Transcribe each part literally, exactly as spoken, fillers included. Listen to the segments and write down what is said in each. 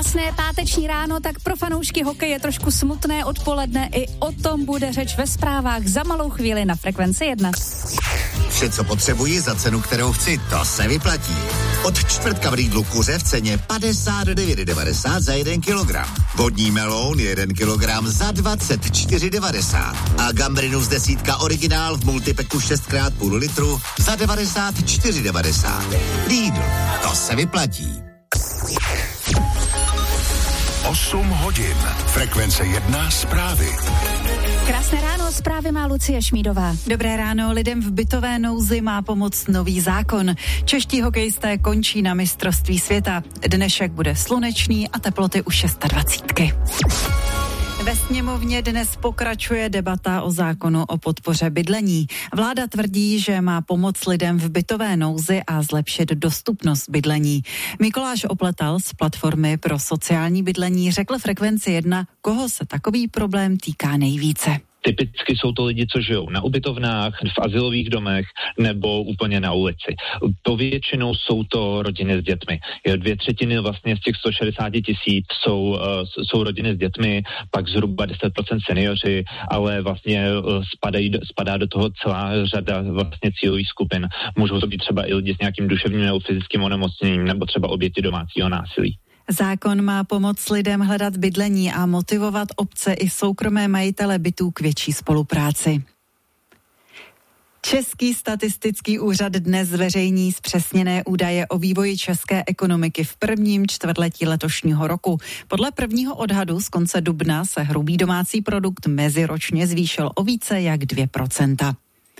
Krásné páteční ráno, tak pro fanoušky hokeje je trošku smutné odpoledne. I o tom bude řeč ve zprávách za malou chvíli na Frekvenci jedna. Vše, co potřebuji za cenu, kterou chci, to se vyplatí. Od čtvrtka v Lidlu kuře v ceně padesát devět devadesát za jeden kilogram. Vodní meloun jeden kilogram za dvacet čtyři devadesát. A gambrinus desítka originál v multipeku šest krát půl litru za devadesát čtyři devadesát. Lidl, to se vyplatí. osm hodin. Frekvence jedna zprávy. Krásné ráno, zprávy má Lucie Šmídová. Dobré ráno, lidem v bytové nouzi má pomoct nový zákon. Čeští hokejisté končí na mistrovství světa. Dnešek bude slunečný a teploty už dvacet šest. Ve sněmovně dnes pokračuje debata o zákonu o podpoře bydlení. Vláda tvrdí, že má pomoct lidem v bytové nouzi a zlepšit dostupnost bydlení. Mikuláš Opletal z platformy pro sociální bydlení řekl Frekvenci jedna, koho se takový problém týká nejvíce. Typicky jsou to lidi, co žijou na ubytovnách, v azylových domech nebo úplně na ulici. Povětšinou jsou to rodiny s dětmi. Dvě třetiny vlastně z těch sto šedesát tisíc jsou, uh, jsou rodiny s dětmi, pak zhruba deset procent seniori, ale vlastně uh, spadají, spadá do toho celá řada vlastně cílových skupin. Můžou to být třeba i lidi s nějakým duševním nebo fyzickým onemocněním nebo třeba oběti domácího násilí. Zákon má pomoct lidem hledat bydlení a motivovat obce i soukromé majitele bytů k větší spolupráci. Český statistický úřad dnes zveřejní zpřesněné údaje o vývoji české ekonomiky v prvním čtvrtletí letošního roku. Podle prvního odhadu z konce dubna se hrubý domácí produkt meziročně zvýšil o více jak dvě procenta.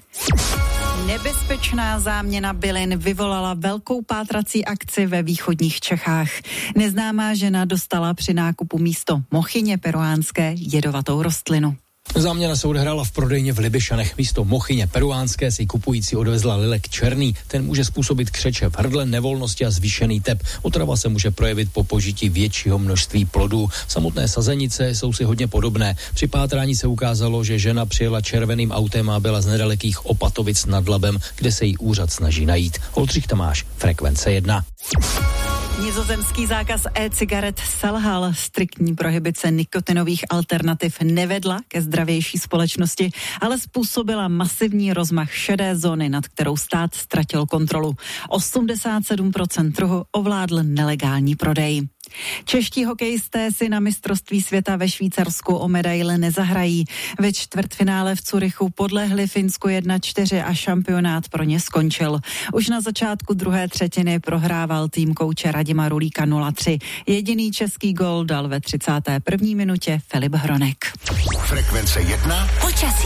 Nebezpečná záměna bylin vyvolala velkou pátrací akci ve východních Čechách. Neznámá žena dostala při nákupu místo mochyně peruánské jedovatou rostlinu. Záměna se odehrála v prodejně v Libyšanech. Místo mochyně peruánské si kupující odvezla lilek černý. Ten může způsobit křeče v hrdle, nevolnosti a zvýšený tep. Otrava se může projevit po požití většího množství plodů. Samotné sazenice jsou si hodně podobné. Při pátrání se ukázalo, že žena přijela červeným autem a byla z nedalekých Opatovic nad Labem, kde se jí úřad snaží najít. Oldřich Tamáš, Frekvence jedna. Nizozemský zákaz e-cigaret selhal. Striktní prohibice nikotinových alternativ nevedla ke zdravější společnosti, ale způsobila masivní rozmach šedé zóny, nad kterou stát ztratil kontrolu. osmdesát sedm procent trhu ovládl nelegální prodej. Čeští hokejisté si na mistrovství světa ve Švýcarsku o medaile nezahrají. Ve čtvrtfinále v Curychu podlehli Finsku jedna čtyři a šampionát pro ně skončil. Už na začátku druhé třetiny prohrával tým kouče Radima Rulíka nula tři. Jediný český gól dal ve třicáté první minutě Filip Hronek. Frekvence jedna. Počasí.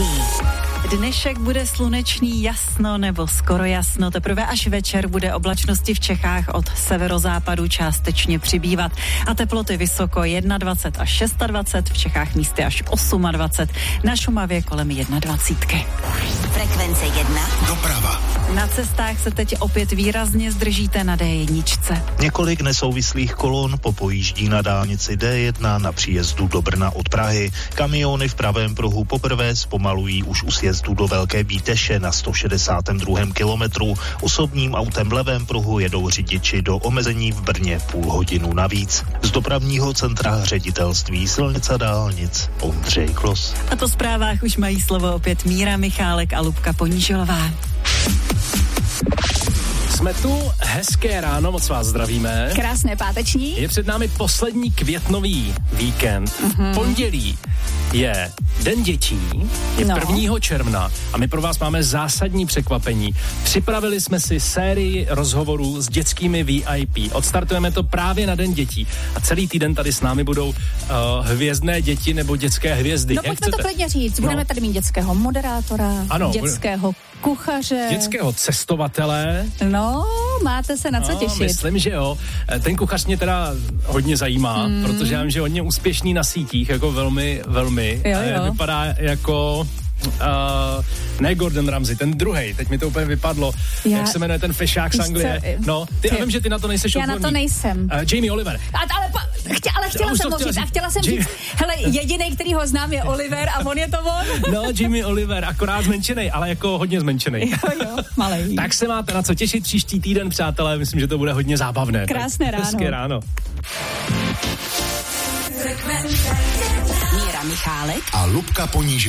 Dnešek bude slunečný, jasno nebo skoro jasno. Teprve až večer bude oblačnosti v Čechách od severozápadu částečně přibývat. A teploty vysoko dvacet jedna až dvacet šest, v Čechách místy až dvacet osm, na Šumavě kolem dvacet jedna. Frekvence jedna. Doprava. Na cestách se teď opět výrazně zdržíte na dé jedna. Několik nesouvislých kolon popojíždí na dálnici dé jedna na příjezdu do Brna od Prahy. Kamiony v pravém pruhu poprvé zpomalují už u sjezdu do Velké Bíteše na sto šedesátém druhém kilometru. Osobním autem v levém pruhu jedou řidiči do omezení v Brně půl hodinu navíc. Z dopravního centra ředitelství silnic a dálnic Ondřej Klos. A po zprávách už mají slovo opět Míra Michálek a Lubka Ponížilová. Jsme tu, hezké ráno, moc vás zdravíme. Krásné páteční. Je před námi poslední květnový víkend. Mm-hmm. V pondělí je Den dětí, je no. prvního června a my pro vás máme zásadní překvapení. Připravili jsme si sérii rozhovorů s dětskými V I P. Odstartujeme to právě na Den dětí a celý týden tady s námi budou uh, hvězdné děti nebo dětské hvězdy. No Jak pojďme chcete? to klidně říct. Budeme no. tady mít dětského moderátora, ano, dětského kuchaře. Dětského cestovatele. No, máte se na co no, těšit. Myslím, že jo. Ten kuchař mě teda hodně zajímá, mm. protože já vím, že je hodně úspěšný na sítích, jako velmi, velmi. Jo, jo. Vypadá jako... Uh, ne Gordon Ramsay, ten druhej, teď mi to úplně vypadlo. Já, jak se jmenuje ten fešák z Anglie? No, ty, já vím, že ty na to nejseš odborný. Já na to nejsem. Uh, Jamie Oliver. A, ale, pa, chtě, ale chtěla já jsem ho říct, a chtěla jsem Jamie... říct, hele, jedinej, který ho znám, je Oliver a on je to on. No, Jamie Oliver, akorát zmenšenej, ale jako hodně zmenšenej. Jo, jo, malej. Tak se máte na co těšit příští týden, přátelé, myslím, že to bude hodně zábavné. Krásné ráno. Hezké ráno. Michálek a Lubka Poníž